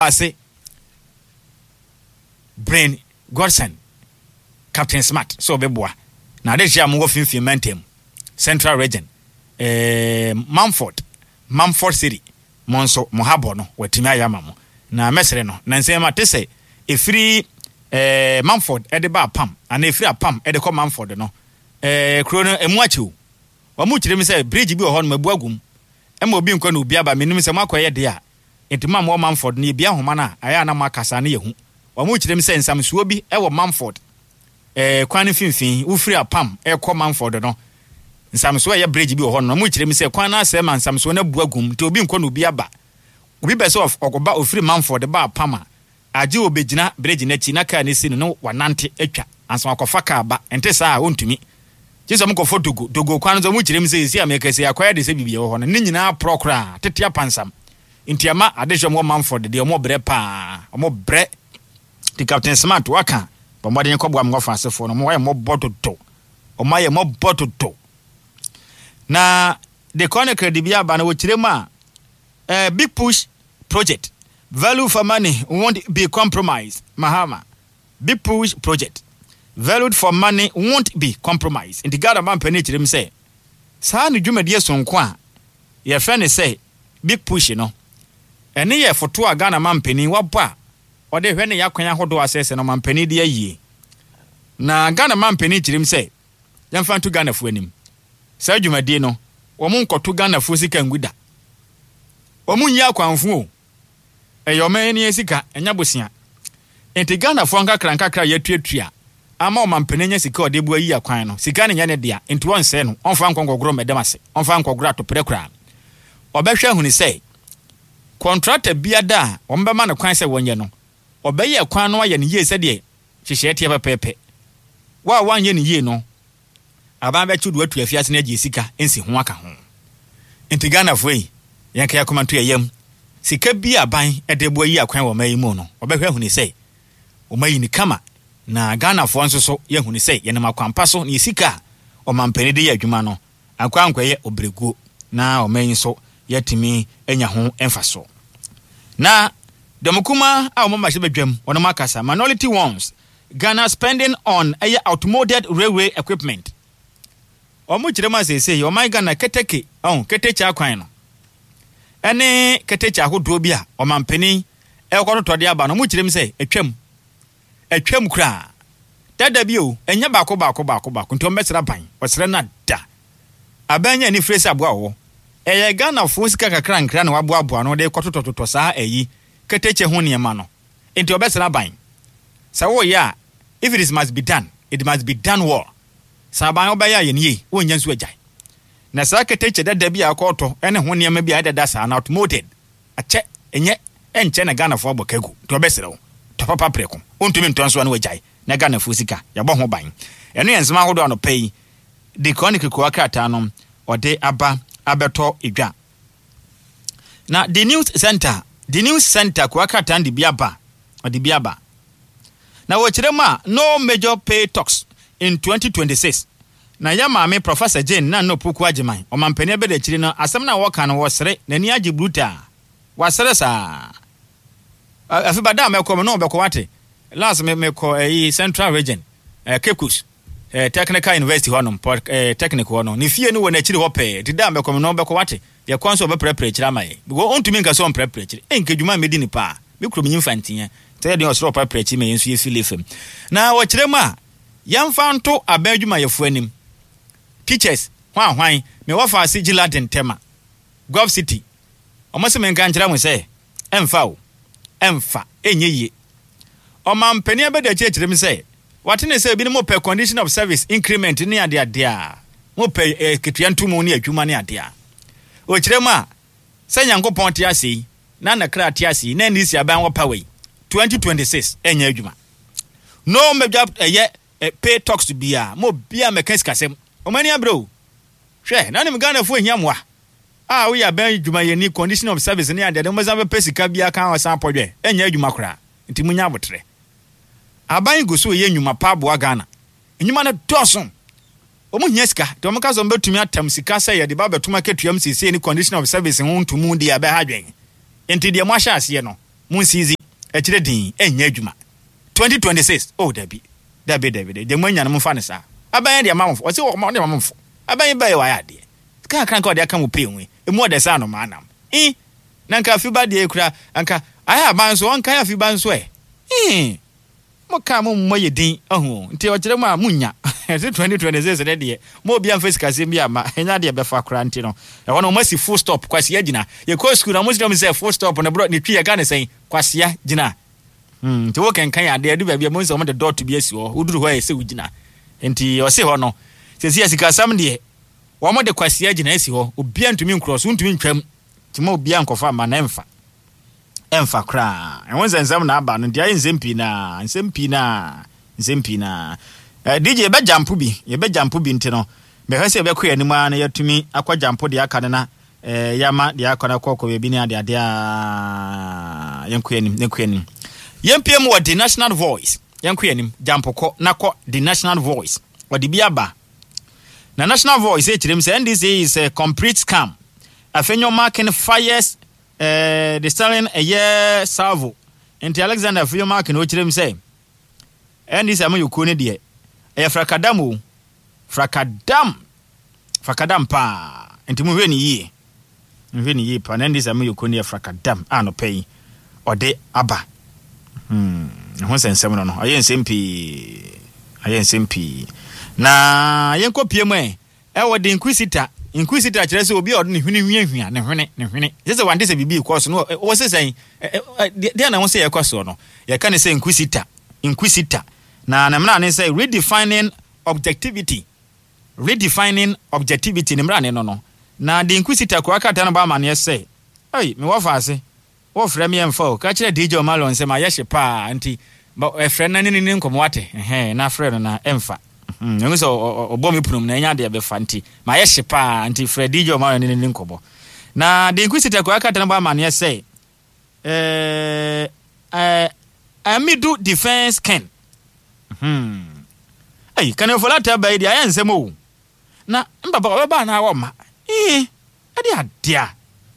ase Brain Godson Captain Smart so beboa na de hia mo finfin mentem Central Region Mumford City monso mohabo no watimi ayama mo na mesere no na nsema te se efiri Mumford ede ba pam ana efiri apam ede ko Mumford no kro no emu achiu wa mu kire mi se bridge bi ho no mabu agum ema obi nkwa na obi aba menim se makoye de a entima mo Mumford na bia homa na aya na makasa na yehu wa mu kire mi se nsamsuo bi ewo Mumford kwan finfin ufiri apam ko Mumford no nsamsuo ya bridge bi ho no mu kire mi se kwan na ase man nsamsuo na bu agum te obi nkwa na obi aba obi bese of okoba ofiri Mumford ba apama aje obegina bridge na chi na ka ne si no wanante atwa anso akofa ka ba ente saa ontumi Jesus mko for dogo kwanzo mu kirem se esi amekase akwaya de se bibie ho no ne nyina prokra tetia pansam ntiama adehwe mo Mumford de mo bre pa mo bre the Captain Smart waka bomode nkobo am ngofa asefo no mo waye mo bototo o maye mo bototo na the chronicle de bia ba na wo kirem a big push project value for money won't be compromised Mahama big push project valued for money won't be compromised. In the God of man penetrate him say, San Jumadi sonko a your friend say big push no. And ye for 2 Ghana man penny wapa or de when ya kwanya hodo assess no man penny de ye. Na Ghana man penetrate him say, Yan fan to Ghana for him. Sa Jumadi no, o mun ko to Ghana for sika nguda. O mun ya kwanfu. E yo me ni sika enya bosia. Enti Ghana for nka kranka ye tuatua. Ama o mampenenya sika o de bu ayi akwan no sika ne nya ne dia enti won se no onfa nkongogro medemase onfa nkogro atopre kra obehwe huni se contractor biada o mbema ne kwan se wonye no obeye kwan no aye ne ye se de hihye tie pepepe wa wanye ne ye no aba be chudu atu afiase ne agi sika ensi ho aka ho enti Ghana foi yanka yakomanto yam sika bi aban ede bu ayi akwan wo mayi mu no obehwe huni se o mayi ni kama na Ghana fo nso so ye huni sei ye na makwampa so ne sika o mampani de ye adwuma no akwankwaye obreguo na o man so yetimi enya ho emfaso na demokuma a o mama hye bedwam ono makasa minority ones Ghana spending on automated railway equipment o mu kirema sese o my Ghana keteke ketechi akwan no ene ketechi ahodo bi a o mampani ekototode aba no mu kirem sei etwam kra dada bio enya baako nto mesra ban osre na da abanya ni fresi aboa wo eye Ghana fo sika kakra nkra na waboa no de kotototo saa ayi keteche ho niema no enti obesra ban sa wo ya if it must be done it must be done well sa ban obaya ye nie wonya nso agyan na sa keteche dada bia akoto ene ho niema bia dada sa na automated ache enche na Ghana fo abokagu to obesra wo papa preko ontumi ntonso anu agyan na Ghana fo sika yabo ho ban eno yensema hodo ano pay the chronicle ko akata no ode aba abeto edwa na the news center ko akata ndi biaba ode biaba na wo kirema no major pay talks in 2026 na yama Professor Jane na no poku agiman o mampani abede kiri no asem na wo kan wo sere na ni agi bruta wasere sa afibada meko no beko wate last meko Central Region Kekus Technical University hono technical hono ni fie no wona chiri hope dida meko no beko wate ye konso be prepare chira mai go ontumi nka so prepare chiri enkejuma medi ni pa me kuro minyi fantia te de osro prepare chiri me yensu ye file fem na wo chire ma yamfa nto abadwuma ye fu anim teachers hwan me wo fa sigila dentema Gov City omase me nka nchira mo se emfa enye o mampani abeda chechire mi say watene say bi no pe condition of service increment ni ade a mo pe ketuantumu ni adwuma ni ade a o kirema say Nyankopon te ase na kra te ase na ni si aban wo pawai 2026 enye adwuma no mebja pay talks to be a mo bia mechanics kasem o mani abro hwe na ni Ghana fu ehiamwa we are ben adwuma ye ni condition of service ni ade mo za be pesika bia kan wasan podwe enye adwuma kra nti munya abotre aban guso ye nnwuma pa boa Ghana nnwuma na doson omu nyeska to mo kazo mbetumi atam sika say ye de ba betuma ketuam sisi ni condition of service ho ntumu de abe hadwen enti de mo ahya ase no mun sizi chire din enye adwuma 2026 oh dabi de mwanya no mfa ne sa aban de amamfo o se o ma de amamfo aban ba ye wa ya de kan ka de aka mo penwe emu o de sa no manam nanka fi ba de kura anka aya ban so on kan afi ban so mo ka mo moye din ahu nti o chire mo a munya 2026 de de mo bia mfa sika se bia ma enya de be fa kura nti no e wono mo si full stop kwasi agina ye ko school na mo si dem say full stop na bro ni twi ya ga ne sen kwasi agina nti wo kan ya de adu ba bia mo so mo de dot bia si ho uduru ho ye se ugina nti o se ho no se si sika sam de wo mo de kwasi agina esi ho obia ntumi nkross ntumi ntwam ti mo obia nkofa ma na emfa kra enwo nsensam na aba no dia nsempi na DJ be jampu bi ntino be hwese be kɔ anim a na yatumi akɔ jampu de aka na yama de akɔ na kɔkɔ be bi ne ade a yenkɔ anim yempiem wɔ the national voice yenkɔ anim jampu kɔ na kɔ the national voice wɔ bi aba na national voice e kirem say NDC is a complete scam afenyo marking fires the stallion a year salvo enti Alexander afenyo marking o kirem say NDC amayuko ne de frakadam pa enti mu hwe ni yie pa na ndisa me yokoni frakadam ano pay ode aba ho sensem no ayen sempi na yen kopie mu e wode inquisitor kire se obi ode ne hwene ne hwene sese wande se bibi course no wo se sen de na wo se yekoso no ye ka ne se inquisitor na mra ne say redefining objectivity ne mra ne no na the inquisitor ko aka tan ba ma ne say me wo fa ase wo frɛ me emfa ka kire DJ Omalon se ma ye hye pa anti ba frɛ na ne nkomo wate na frɛ no na emfa ngu so obo me punum na nya de be fa anti ma ye hye pa anti frɛ DJ Omalon ne nkomo na the inquisitor ko aka tan ba ma ne say middle defense can kan you follow that by the ensem o na mbaba ba na wo ma ade adia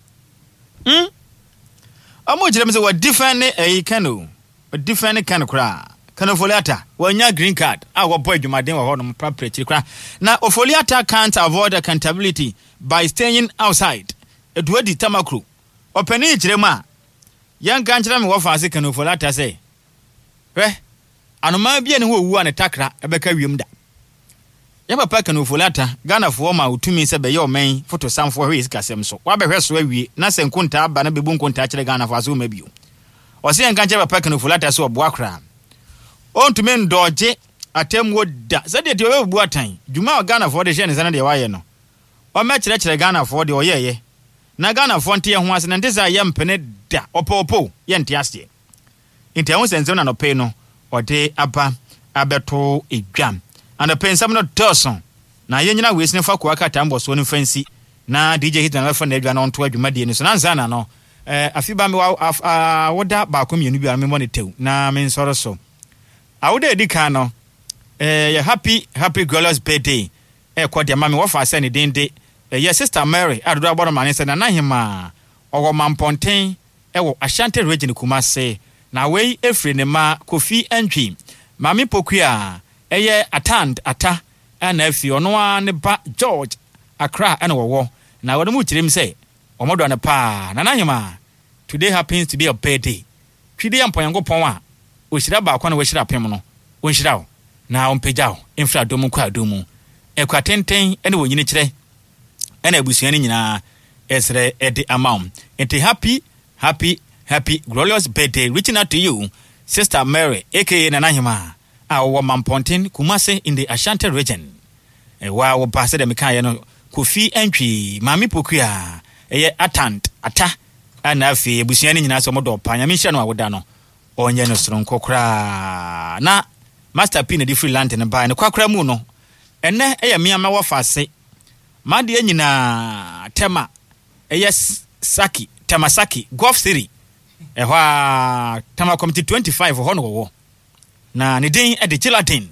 amo jire me say we defend can kra kan ofoliata wanya green card wo boy dwumaden wo ho no property kra na ofoliata can't avoid accountability by staying outside eduadi tamakro opani jire ma yan kan jire me wo fa se kan ofoliata say anoma bia ne ho owu ane takra ebeka wiem da ya papa kan ofolata Ghana fo ma utumi se be ye omen photo samfo hwe sikasem so wa behwe so awie na se nkunta aba na bebu nkunta kire Ghana fo aso ma bio o se nkan kire papa kan ofolata so obo akra ontumi ndoje atemwo da se de we bu atan dwuma Ghana fo de hye ne se na de waye no o ma kire Ghana fo de oyeye na Ghana fo nte ho ase na nte sa ye mpene da opopo ye nte ase nte ho sensem na no pe no ode aba abeto edwam and pensam no doson na yenyina wesine fa kwa kata mbo so no fancy na DJ hit na fa na edwa na onto adwuma de ni so na nza na no afiba me woda ba ko mienu bia me mo ne tew na me nsoro so awoda edika no ya happy girl's birthday kwa de mama wo fa se ne dende ye sister Mary adodo agboro mane se na nahima owo mamponten wo Ashanti region Kumase na wei efre ne ma Kofi Antwi mami pokua eye ata na afi ono a ne ba George Accra na wo na wode mu kirem say omodo na pa na nanyema today happens to be a birthday twide amponyankopon a ohira ba akwa na ohira pem no ohira wo na ompejao infra domu kwa domu ekwa tenten ene wonyine kire ene abusuan nyina esre ede amount ente happy glorious birthday reaching out to you Sister Mary aka Nanahima our Mampontin Kumase in the Ashanti region wa wo pass de mekaye no Kofi Antwi mami pokua eye ata ana afi ebusuan nyina so modo pa nyame hye no awoda no onye no soronko kra na master P na di freelance ne ba ne kwakra mu no ene eye miama wo fase made nyina tema eye Temasaki Golf City ehwa Tama Committee 25 ho no wo na ne din e de Chiladen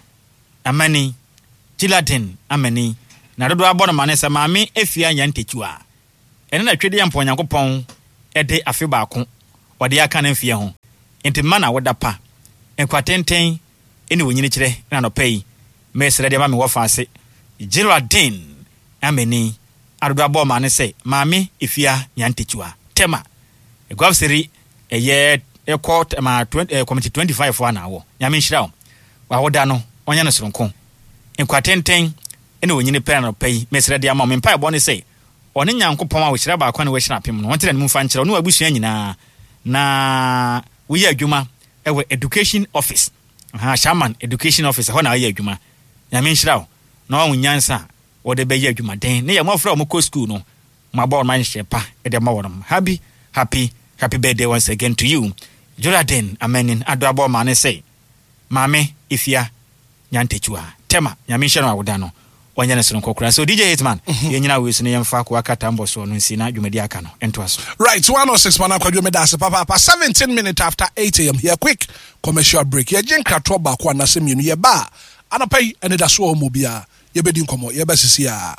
amani na dodo abɔ no mane sɛ maame afia nya ntetua ene na twede yampo Nyankopɔn e de afe baako ɔde aka na afia ho enti mana woda pa enkwatenten ene wonyini kire na no pay mesre de ma me wo fa ase Geraldine ameni adodo abo ma ne say maame ifia nyantetua tema egwafseri eye court ma committee 25 wa na wo nyame nhira wo wa woda no onya no soronko enkwatenten ene wonyini pe na pay mesre de ama me mpa ebo ne say one nyankopon a wo hira ba kwa na wo hira pem no wontere ne mu fa nkyere no abusua nyina na wo ye adwuma ewe education office shaman education officer ho na ayi adwuma nyame nhira wo na wo nyansa wo de be yi adwuma den ne ye mo fra mo ko school no ma ba man shepa e de ma wo no happy birthday once again to you Jordan amenin ado abo ma ne say mame ifia nyantechua tema nyame nhira no awoda no wanya ne sono kokura so DJ Hitman ye nyina we so ne yemfa ko akata mbo so no nsina dwumadi aka no ento so right 106 man akwadwo me das papa 17 minutes after 8 am here quick commercial break ye jenka to ba ko na semienu ye ba anapai ene da so mo bia ye bedi nkomo ye ba sisi a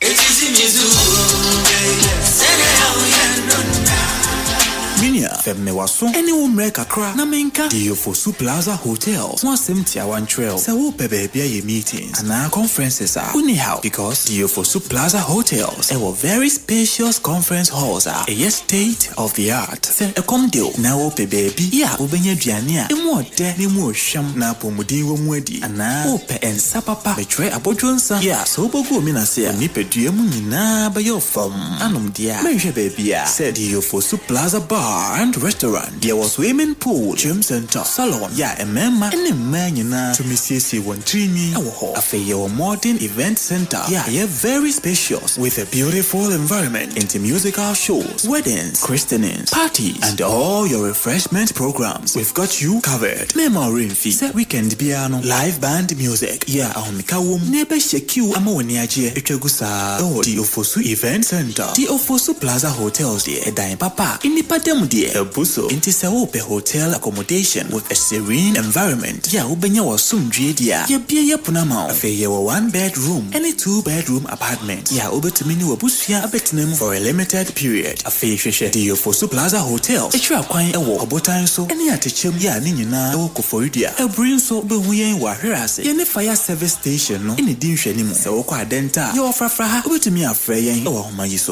Minia Femme Waso Any Umre Kakra Namenka Diofosu Plaza Hotels Wasem Tiawan Trail Sawo Pebebia ye meetings and our conferences are Unihow because Diofosu Plaza Hotels Ewo very spacious conference halls are a state of the art Sen Ekomdeo Nawo Pebebi Ya Ubenye Diania Emo de Nemo Sham Na Pomudi Womwedi Ana Ope and Sapapa Betre Abojonsa Ya Sobogo Minasea Nipe Diemu Nina Bayo Fom Anum Dia Meje Bebia Said Diofosu Plaza Bar and restaurant. There was swimming pool, gym center, salon. Yeah, a member and a man to Mrs. Wantrini. A fair modern event center. Yeah, very spacious with a beautiful environment into musical shows, weddings, christenings, parties, and all your refreshment programs. We've got you covered. Memory fee, set weekend piano, live band music. Yeah, Mikawum, Nebe Sheku, Amoniaje, Echegusa, oh, the Ofosu Event Center, the Ofosu Plaza Hotels, the Edain Papa, in the Padem. El Buso into Saope Hotel accommodation with a serene environment. Ya Ubenya was soon dia. Ya Bia Punama. A 1 bedroom and a 2 bedroom apartment. Ya Ubetumini Wabusia Abetinem for a limited period. A Fisher Dio Fosu Plaza Hotel. A trap quine a walk about so any attention ya Nina Okoforidia. A brin so Buye Waherase. Yene fire service station no in the Dinshanimo. So Denta. Your Frafra Ubetumi Afrayan or Mayiso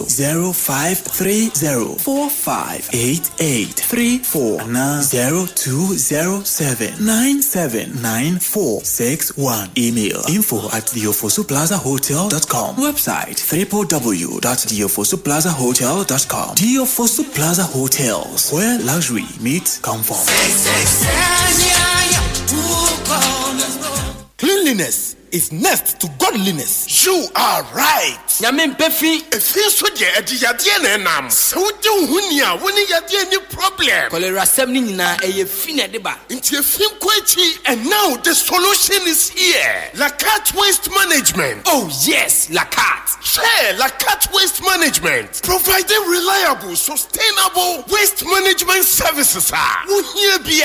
0530458834 0207979461. Email info@diofosuplazahotel.com. Website www.diofosuplazahotel.com. Diofosu Plaza Hotels, where luxury meets comfort. Cleanliness is next to godliness. You are right. Nyame mpefi Efi so je ediyade na nam. So de huni a woni yade any problem. Cholera sem ni nyina eye fi na de ba. Nti efi nkwachi and now the solution is here. Lakat Waste Management. Oh yes, Lakat. Share Lakat Waste Management, providing reliable, sustainable waste management services. Wuhia bia